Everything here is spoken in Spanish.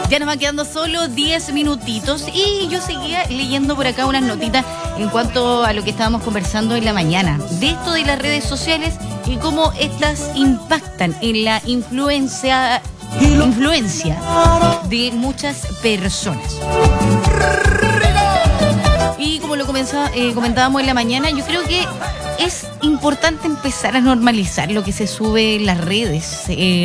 Ya nos van quedando solo 10 minutitos y yo seguía leyendo por acá unas notitas en cuanto a lo que estábamos conversando en la mañana, de esto de las redes sociales y cómo estas impactan en la influencia de muchas personas. Y como lo comentábamos en la mañana, yo creo que es importante empezar a normalizar lo que se sube en las redes.